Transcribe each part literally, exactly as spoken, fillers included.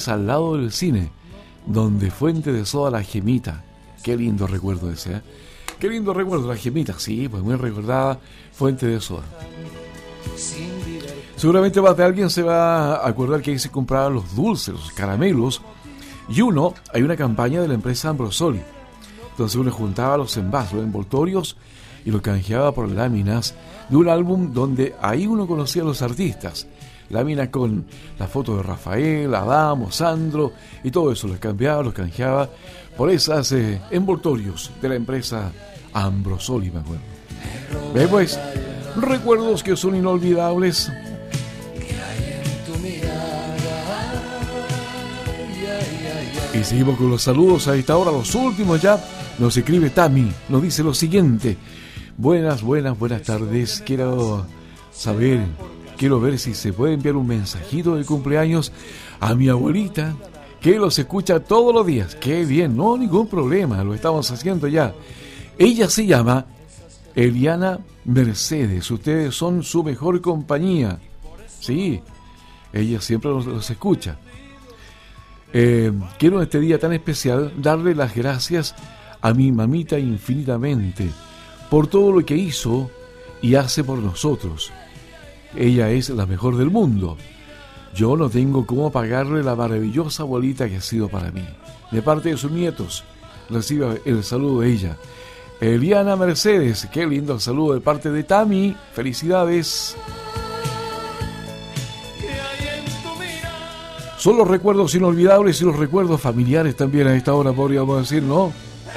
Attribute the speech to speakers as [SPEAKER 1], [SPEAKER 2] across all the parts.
[SPEAKER 1] casa al lado del cine, donde Fuente de Soda La Gemita. Qué lindo recuerdo ese, ¿eh? Qué lindo recuerdo, La Gemita, sí, pues muy recordada Fuente de Soda. Seguramente más de alguien se va a acordar que ahí se compraban los dulces, los caramelos, y uno, hay una campaña de la empresa Ambrosoli. Entonces uno juntaba los envases, los envoltorios, y los canjeaba por láminas de un álbum donde ahí uno conocía a los artistas. Láminas con la foto de Rafael, Adamo, Sandro, y todo eso, los cambiaba, los canjeaba por esas eh, envoltorios de la empresa Ambrosoli, me acuerdo. ¿Ve pues? Recuerdos que son inolvidables. Y seguimos con los saludos a esta hora, los últimos ya. Nos escribe Tami, nos dice lo siguiente: buenas, buenas, buenas tardes. Quiero saber, quiero ver si se puede enviar un mensajito de cumpleaños a mi abuelita, que los escucha todos los días. Qué bien, no, ningún problema, lo estamos haciendo ya. Ella se llama Eliana Mercedes, ustedes son su mejor compañía. Sí, ella siempre los, los escucha. Eh, quiero en este día tan especial darle las gracias a mi mamita infinitamente por todo lo que hizo y hace por nosotros. Ella es la mejor del mundo. Yo no tengo cómo pagarle la maravillosa abuelita que ha sido para mí. De parte de sus nietos, reciba el saludo de ella, Eliana Mercedes. Qué lindo el saludo de parte de Tami. Felicidades. Son los recuerdos inolvidables y los recuerdos familiares también a esta hora, podríamos decir, ¿no?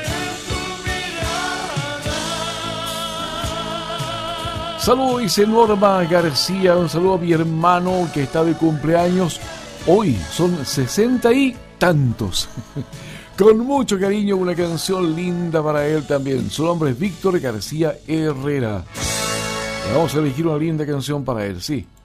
[SPEAKER 1] Saludo, dice Norma García, un saludo a mi hermano que está de cumpleaños. Hoy son sesenta y tantos. Con mucho cariño, una canción linda para él también. Su nombre es Víctor García Herrera. Vamos a elegir una linda canción para él, sí.